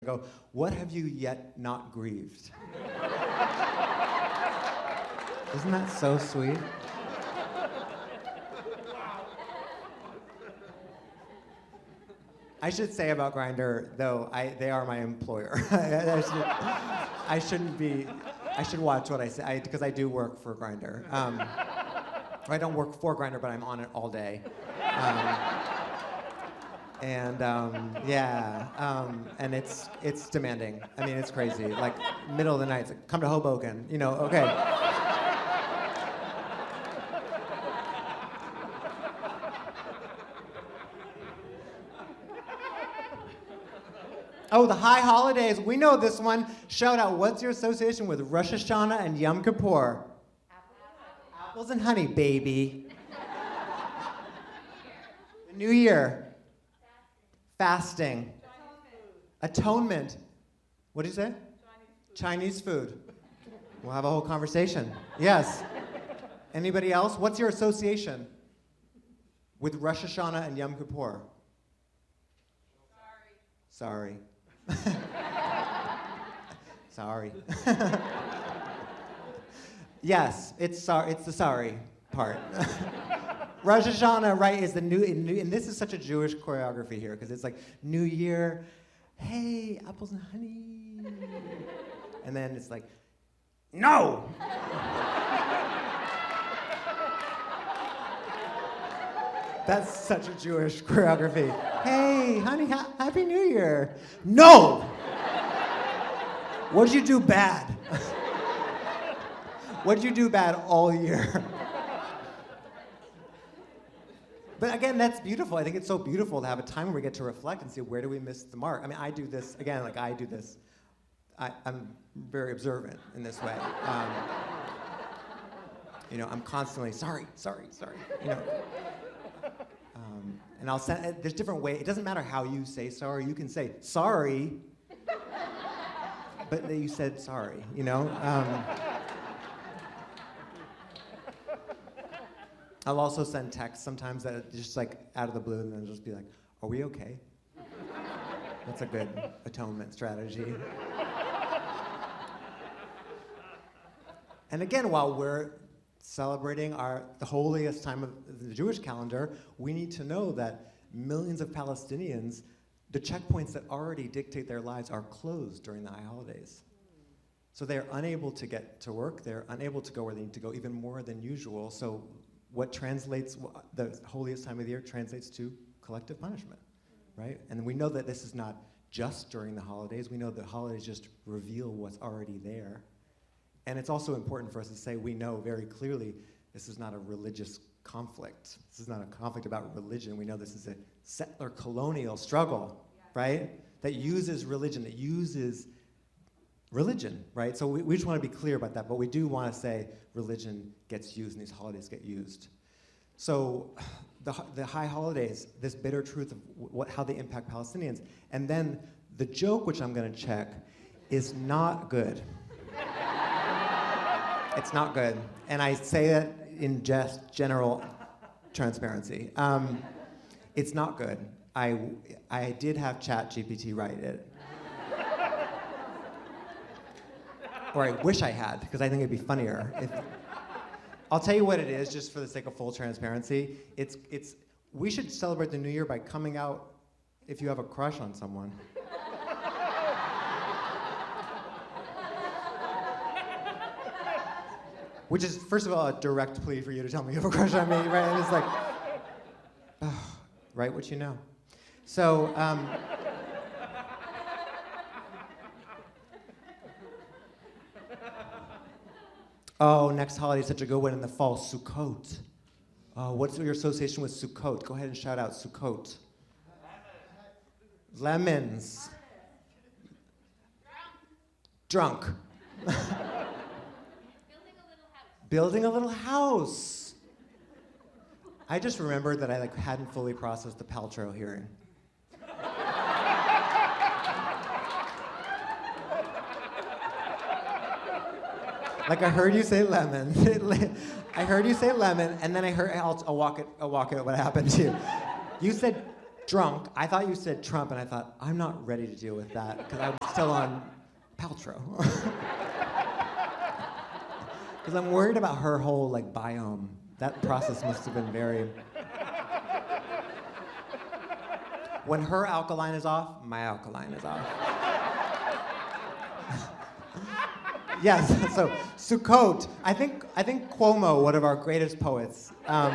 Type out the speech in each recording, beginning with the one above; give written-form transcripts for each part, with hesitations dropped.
Go, what have you yet not grieved? Isn't that so sweet? I should say about Grindr, though, they are my employer. I should watch what I say, because I do work for Grindr. I don't work for Grindr, but I'm on it all day. And it's demanding. I mean, it's crazy. Like, middle of the night, it's like, come to Hoboken, okay. Oh, the high holidays. We know this one. Shout out, what's your association with Rosh Hashanah and Yom Kippur? Apples and honey, baby. The New Year. Fasting. Atonement. What did you say? Chinese food. We'll have a whole conversation. Yes. Anybody else? What's your association with Rosh Hashanah and Yom Kippur? Sorry. Sorry. Yes, it's the sorry part. Rosh Hashanah, right, is the new, and this is such a Jewish choreography here, because it's like, New Year, hey, apples and honey. And then it's like, no! That's such a Jewish choreography. Hey, honey, Happy New Year. No! What did you do bad? What did you do bad all year? But again, that's beautiful. I think it's so beautiful to have a time where we get to reflect and see, where do we miss the mark? I mean, I do this, again, I'm very observant in this way. I'm constantly, sorry. And I'll send, there's different ways. It doesn't matter how you say sorry. You can say, sorry, but you said sorry, I'll also send texts sometimes that are just like out of the blue, and then just be like, are we okay? That's a good atonement strategy. And again, while we're celebrating the holiest time of the Jewish calendar, we need to know that millions of Palestinians, the checkpoints that already dictate their lives are closed during the high holidays. So they're unable to get to work, they're unable to go where they need to go, even more than usual. So what translates, the holiest time of the year translates to collective punishment, right? And we know that this is not just during the holidays. We know that holidays just reveal what's already there. And it's also important for us to say, we know very clearly this is not a religious conflict. This is not a conflict about religion. We know this is a settler colonial struggle, right? That uses religion, right? So we just want to be clear about that, but we do want to say religion gets used and these holidays get used. So the high holidays, this bitter truth of how they impact Palestinians, and then the joke, which I'm going to check, is not good. It's not good, and I say that in just general transparency. It's not good. I did have ChatGPT write it. Or I wish I had, because I think it'd be funnier. I'll tell you what it is, just for the sake of full transparency. We should celebrate the New Year by coming out if you have a crush on someone. Which is, first of all, a direct plea for you to tell me you have a crush on me, right? And it's like, write what you know. So, next holiday is such a good one in the fall, Sukkot. What's your association with Sukkot? Go ahead and shout out Sukkot. Lemons. Drunk. Building a little house. I just remembered that I hadn't fully processed the Paltrow hearing. I heard you say lemon. I heard you say lemon, and then I'll walk it what happened to you. You said drunk. I thought you said Trump, and I thought, I'm not ready to deal with that, because I'm still on Paltrow. Because I'm worried about her whole, like, biome. That process must have been very... When her alkaline is off, my alkaline is off. Yes, so Sukkot. I think Cuomo, one of our greatest poets,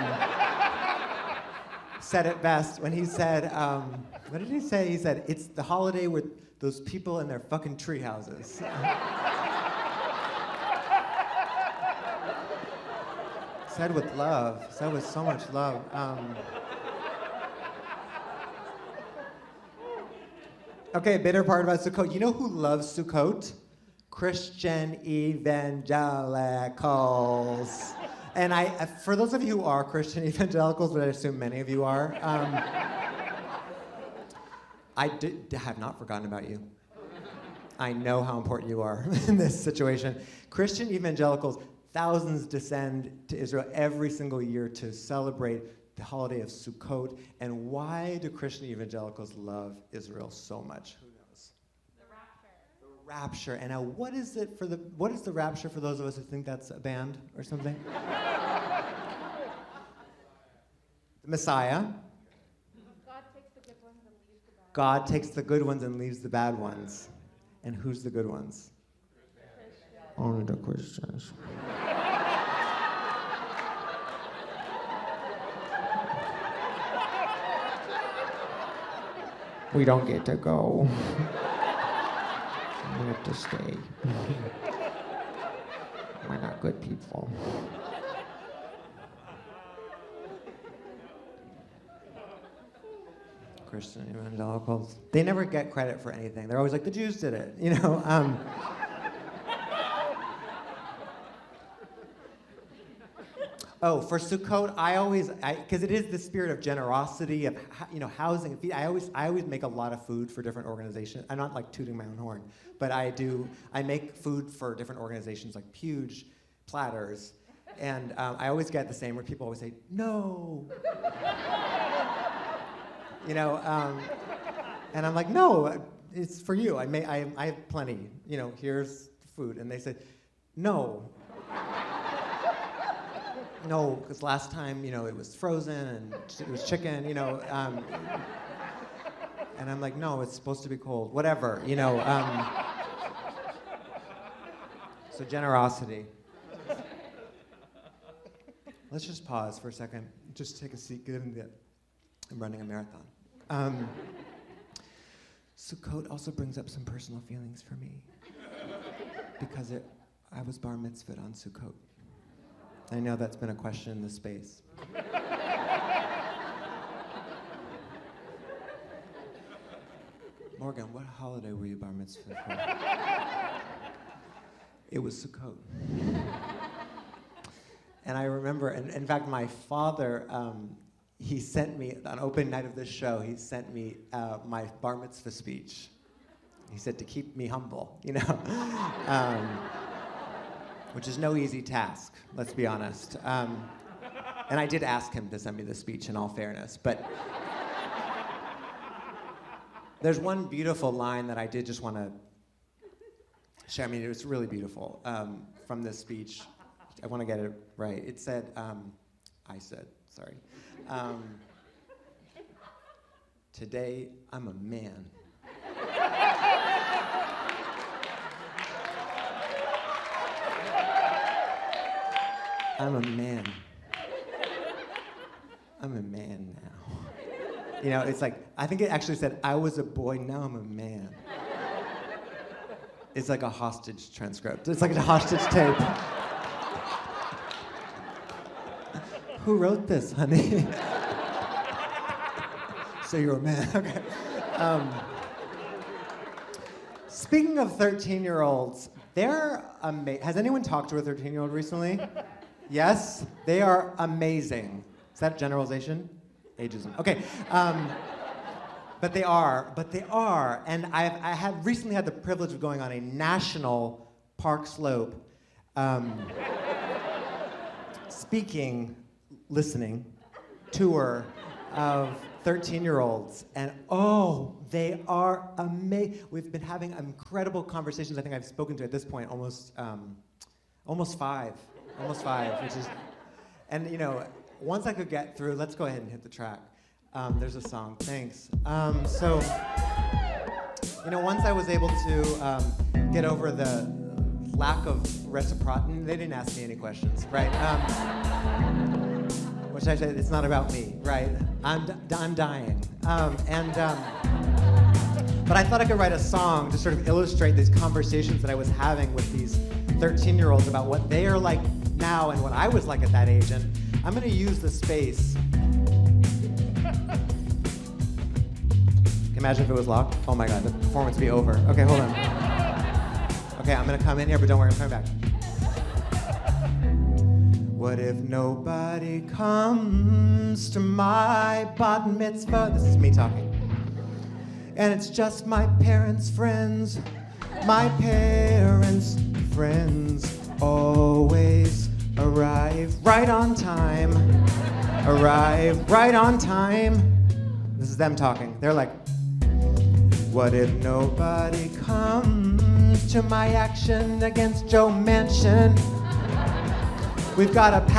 said it best when he said, what did he say? He said, it's the holiday with those people in their fucking tree houses. Said with love, said with so much love. Okay, bitter part about Sukkot. You know who loves Sukkot? Christian evangelicals. And for those of you who are Christian evangelicals, but I assume many of you are, I have not forgotten about you. I know how important you are in this situation. Christian evangelicals, thousands descend to Israel every single year to celebrate the holiday of Sukkot. And why do Christian evangelicals love Israel so much? Who knows? The rapture. The rapture. And now, what is the rapture for those of us who think that's a band or something? The Messiah. God takes the good ones and leaves the bad. God takes the good ones and leaves the bad ones. And who's the good ones? Only the Christians. We don't get to go. We have to stay. We're not good people. Christian evangelicals. They never get credit for anything. They're always like, the Jews did it, you know? Oh, for Sukkot, because it is the spirit of generosity, of housing. I always make a lot of food for different organizations. I'm not like tooting my own horn, but I make food for different organizations, like huge platters, and I always get the same where people always say no, and I'm like, no, it's for you. I have plenty. Here's the food, and they say no. No, because last time, it was frozen and it was chicken, and I'm like, no, it's supposed to be cold, whatever, So generosity. Let's just pause for a second, just take a seat, given that I'm running a marathon. Sukkot also brings up some personal feelings for me, because I was bar mitzvahed on Sukkot. I know that's been a question in this space. Morgan, what holiday were you bar mitzvah for? It was Sukkot. And I remember, and in fact, my father, he sent me, on opening night of this show, he sent me my bar mitzvah speech. He said to keep me humble, which is no easy task, let's be honest. And I did ask him to send me the speech in all fairness, but there's one beautiful line that I did just want to share. I mean, it was really beautiful from this speech. I want to get it right. It said, today I'm a man. I'm a man. I'm a man now. It's like, I think it actually said, I was a boy, now I'm a man. It's like a hostage transcript. It's like a hostage tape. Who wrote this, honey? So you're a man, okay. Speaking of 13-year-olds, they're amazing. Has anyone talked to a 13-year-old recently? Yes, they are amazing. Is that generalization? Ageism. Okay. But they are. And I have recently had the privilege of going on a national Park Slope listening tour of 13-year-olds, and oh, they are amazing. We've been having incredible conversations. I think I've spoken to at this point almost five, which is, and you know, once I could get through, let's go ahead and hit the track. There's a song, thanks. So, you know, once I was able to get over the lack of reciprocity, they didn't ask me any questions, right? Which I said, it's not about me, right? I'm dying. But I thought I could write a song to sort of illustrate these conversations that I was having with these 13-year-olds about what they are like now and what I was like at that age. And I'm gonna use the space. Imagine if it was locked. Oh my God, the performance would be over. Okay, hold on. Okay, I'm gonna come in here, but don't worry, I'm coming back. What if nobody comes to my bat mitzvah? This is me talking. And it's just my parents' friends. My parents' friends always arrive right on time. Arrive right on time. This is them talking. They're like, what if nobody comes to my action against Joe Manchin? We've got a